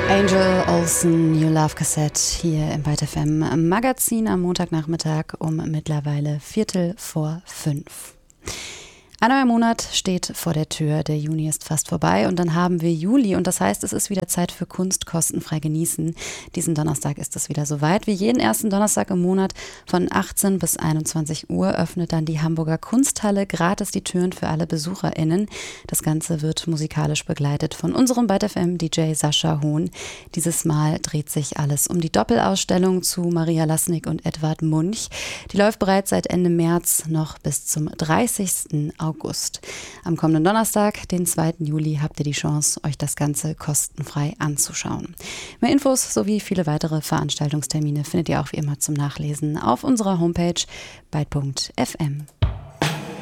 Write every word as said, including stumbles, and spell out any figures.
Angel Olsen, New Love Cassette hier im Byte F M Magazin am Montagnachmittag um mittlerweile Viertel vor fünf. Ein neuer Monat steht vor der Tür, der Juni ist fast vorbei und dann haben wir Juli und das heißt, es ist wieder Zeit für Kunst kostenfrei genießen. Diesen Donnerstag ist es wieder soweit. Wie jeden ersten Donnerstag im Monat von achtzehn bis einundzwanzig Uhr öffnet dann die Hamburger Kunsthalle gratis die Türen für alle BesucherInnen. Das Ganze wird musikalisch begleitet von unserem Byte F M D J Sascha Hohn. Dieses Mal dreht sich alles um die Doppelausstellung zu Maria Lassnig und Edvard Munch. Die läuft bereits seit Ende März noch bis zum dreißigsten August. Am kommenden Donnerstag, den zweiten Juli, habt ihr die Chance, euch das Ganze kostenfrei anzuschauen. Mehr Infos sowie viele weitere Veranstaltungstermine findet ihr auch wie immer zum Nachlesen auf unserer Homepage byte punkt f m.